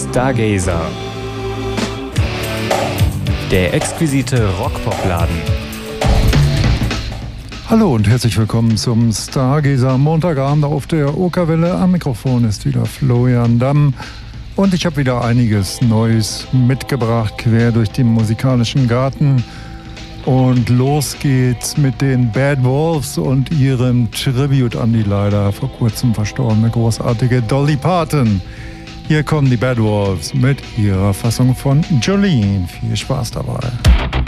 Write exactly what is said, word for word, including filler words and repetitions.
Stargazer. Der exquisite Rockpopladen. Hallo und herzlich willkommen zum Stargazer Montagabend auf der Okerwelle. Am Mikrofon ist wieder Florian Damm und ich habe wieder einiges Neues mitgebracht, quer durch den musikalischen Garten. Und los geht's mit den Bad Wolves und ihrem Tribute an die leider vor kurzem verstorbene großartige Dolly Parton. Hier kommen die Bad Wolves mit ihrer Fassung von Jolene. Viel Spaß dabei.